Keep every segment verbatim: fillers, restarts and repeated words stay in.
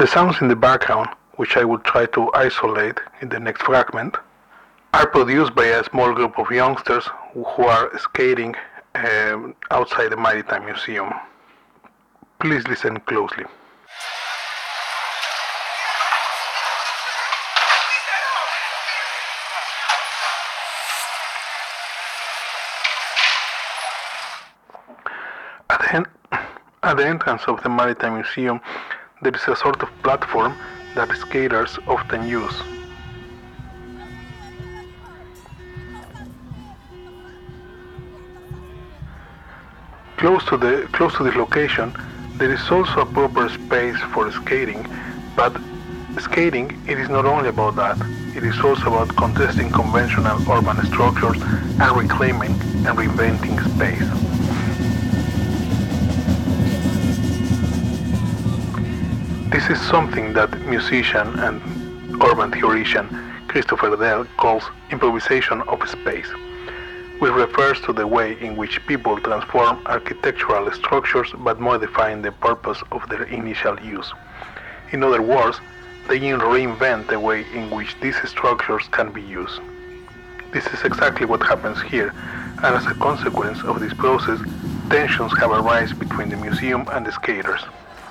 sounds in the background, which I will try to isolate in the next fragment, are produced by a small group of youngsters who are skating um, outside the Maritime Museum. Please listen closely. At the, en- at the entrance of the Maritime Museum, there is a sort of platform that skaters often use. Close to the close to this location, there is also a proper space for skating, but skating it is not only about that. It is also about contesting conventional urban structures and reclaiming and reinventing space. This is something that musician and urban theoretician Christopher Dell calls improvisation of space, which refers to the way in which people transform architectural structures but modify the purpose of their initial use. In other words, they reinvent the way in which these structures can be used. This is exactly what happens here, and as a consequence of this process, tensions have arisen between the museum and the skaters.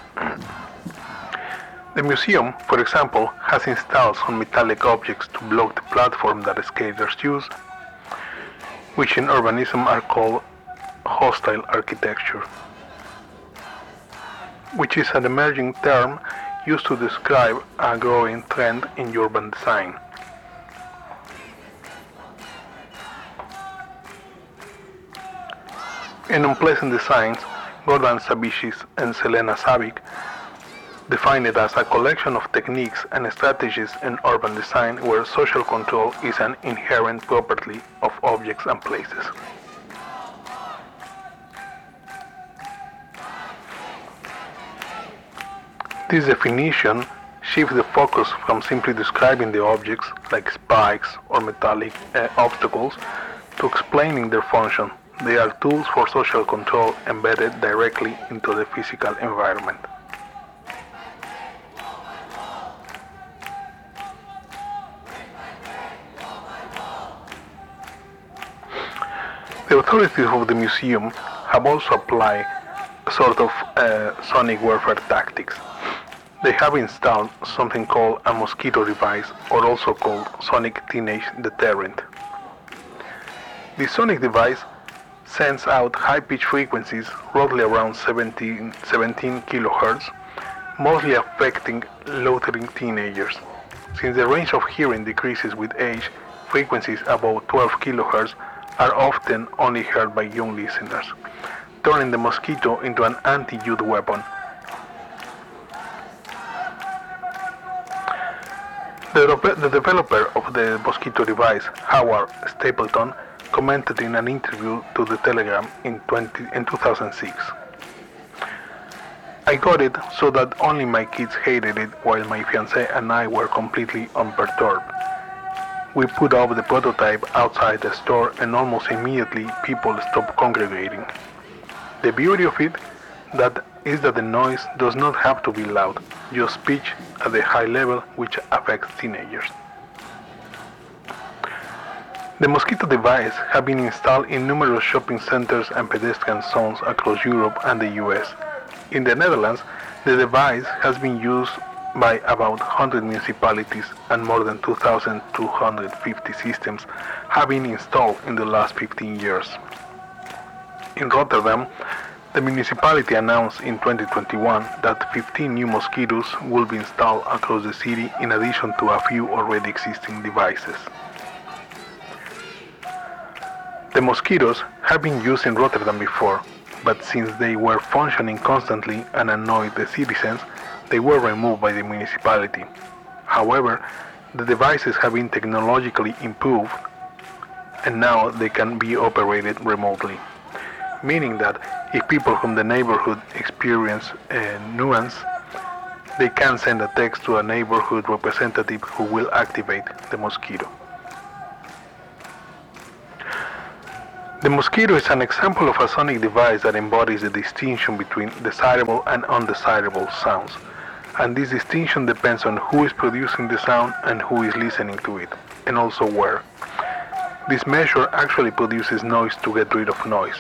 The museum, for example, has installed some metallic objects to block the platform that skaters use, which in urbanism are called hostile architecture, which is an emerging term used to describe a growing trend in urban design. In Unpleasant Designs, Gordon Savichis and Selena Savic define it as a collection of techniques and strategies in urban design where social control is an inherent property of objects and places. This definition shifts the focus from simply describing the objects, like spikes or metallic uh, obstacles, to explaining their function. They are tools for social control embedded directly into the physical environment. The authorities of the museum have also applied a sort of uh, sonic warfare tactics. They have installed something called a mosquito device, or also called sonic teenage deterrent. The sonic device sends out high-pitched frequencies roughly around seventeen, seventeen kilohertz, mostly affecting loitering teenagers. Since the range of hearing decreases with age, frequencies above twelve kilohertz are often only heard by young listeners, turning the mosquito into an anti-youth weapon. The, the developer of the mosquito device, Howard Stapleton, commented in an interview to The Telegram in, twenty, in two thousand six. I got it so that only my kids hated it while my fiancé and I were completely unperturbed. We put up the prototype outside the store and almost immediately people stopped congregating. The beauty of it that is that the noise does not have to be loud, just pitch at a high level which affects teenagers. The mosquito device has been installed in numerous shopping centers and pedestrian zones across Europe and the U S. In the Netherlands, the device has been used by about one hundred municipalities and more than two thousand two hundred fifty systems have been installed in the last fifteen years. In Rotterdam, the municipality announced in twenty twenty-one that fifteen new mosquitoes will be installed across the city in addition to a few already existing devices. The mosquitoes have been used in Rotterdam before, but since they were functioning constantly and annoyed the citizens, they were removed by the municipality. However, the devices have been technologically improved and now they can be operated remotely, meaning that if people from the neighborhood experience a nuisance, they can send a text to a neighborhood representative who will activate the mosquito. The mosquito is an example of a sonic device that embodies the distinction between desirable and undesirable sounds. and this distinction depends on who is producing the sound and who is listening to it, and also where. This measure actually produces noise to get rid of noise.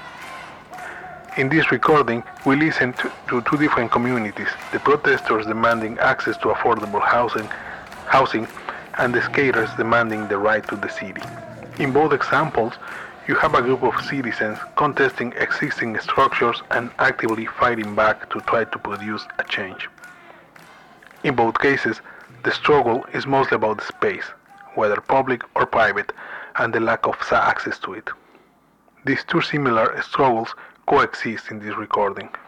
In this recording, we listened to, to two different communities, the protesters demanding access to affordable housing, housing, and the skaters demanding the right to the city. In both examples, you have a group of citizens contesting existing structures and actively fighting back to try to produce a change. In both cases, the struggle is mostly about space, whether public or private, and the lack of access to it. These two similar struggles coexist in this recording.